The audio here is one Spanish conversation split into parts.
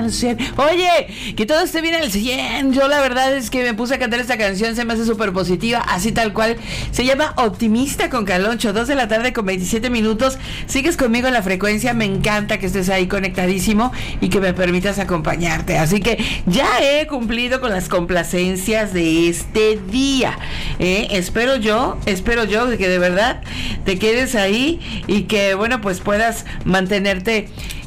al 100. Oye, que todo esté bien al 100. Yo la verdad es que me puse a cantar esta canción, se me hace súper positiva, así tal cual. Se llama Optimista con Caloncho, 2 de la tarde con 27 minutos. Sigues conmigo en la frecuencia, me encanta que estés ahí conectadísimo y que me permitas acompañarte. Así que ya he cumplido con las complacencias de este día. Espero yo que de verdad te quedes ahí y que, bueno, pues puedas mantenerte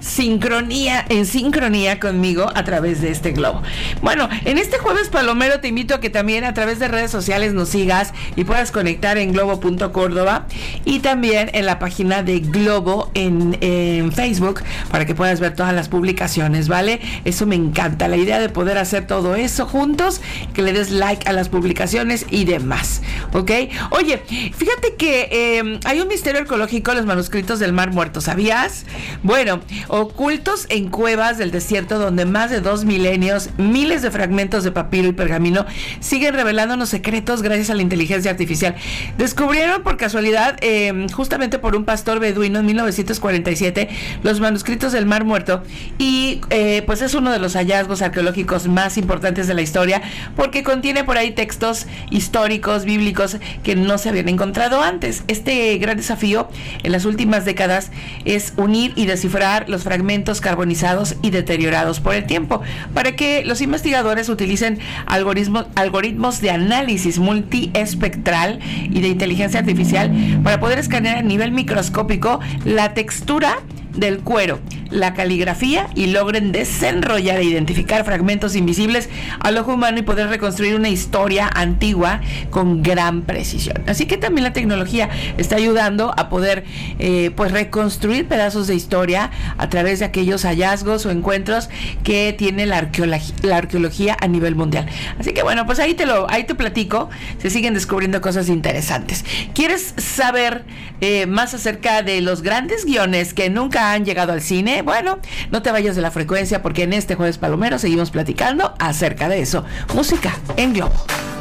en sincronía conmigo a través de este globo. Bueno, en este jueves palomero te invito a que también a través de redes sociales nos sigas y puedas conectar en globo.córdoba y también en la página de Globo en Facebook para que puedas ver todas las publicaciones, ¿vale? Eso me encanta, la idea de poder hacer todo eso juntos, que le des like a las publicaciones y demás, ¿ok? Oye, fíjate que hay un misterio arqueológico en los manuscritos del Mar Muerto, ¿sabías? Bueno, ocultos en cuevas del desierto donde más de 2 milenios, miles de fragmentos de papiro y pergamino siguen revelándonos secretos gracias a la inteligencia artificial. Descubrieron por casualidad, justamente por un pastor beduino en 1947, los manuscritos del Mar Muerto y pues es uno de los hallazgos arqueológicos más importantes de la historia porque contiene por ahí textos históricos, bíblicos que no se habían encontrado antes. Este gran desafío en las últimas décadas es unir y descifrar los fragmentos carbonizados y deteriorados por el tiempo, para que los investigadores utilicen algoritmos de análisis multiespectral y de inteligencia artificial para poder escanear a nivel microscópico la textura del cuero, la caligrafía y logren desenrollar e identificar fragmentos invisibles al ojo humano y poder reconstruir una historia antigua con gran precisión. Así que también la tecnología está ayudando a poder pues reconstruir pedazos de historia a través de aquellos hallazgos o encuentros que tiene la arqueología a nivel mundial. Así que bueno, pues ahí te platico, se siguen descubriendo cosas interesantes. ¿Quieres saber más acerca de los grandes guiones que nunca han llegado al cine? Bueno, no te vayas de la frecuencia porque en este jueves palomero seguimos platicando acerca de eso. Música en Globo.